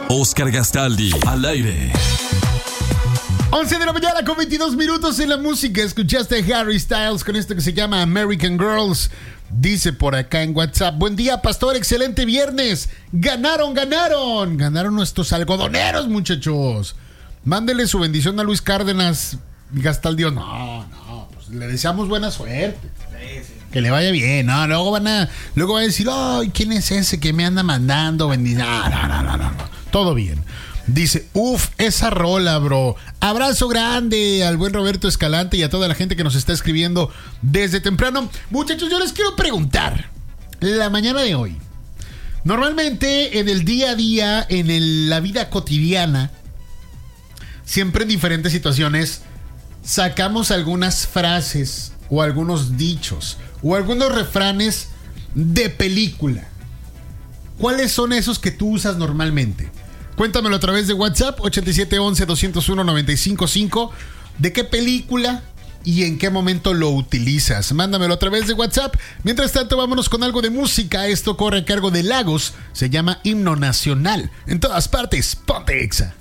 Oscar Gastaldi, al aire. 11 de la mañana con 22 minutos en la música. Escuchaste a Harry Styles con esto que se llama American Girls. Dice por acá en WhatsApp: buen día, pastor, excelente viernes. Ganaron nuestros algodoneros, muchachos. Mándele su bendición a Luis Cárdenas Gastaldi. No, pues le deseamos buena suerte. Que le vaya bien. No, luego van a decir, ay, ¿quién es ese que me anda mandando bendición? No. Todo bien. Dice, esa rola, bro. Abrazo grande al buen Roberto Escalante y a toda la gente que nos está escribiendo desde temprano. Muchachos, yo les quiero preguntar, la mañana de hoy, normalmente en el día a día, la vida cotidiana, siempre en diferentes situaciones, sacamos algunas frases o algunos dichos o algunos refranes de película. ¿Cuáles son esos que tú usas normalmente? Cuéntamelo a través de WhatsApp 8711-201-955. ¿De qué película y en qué momento lo utilizas? Mándamelo a través de WhatsApp. Mientras tanto, vámonos con algo de música. Esto corre a cargo de Lagos. Se llama Himno Nacional. En todas partes, ponte Exa.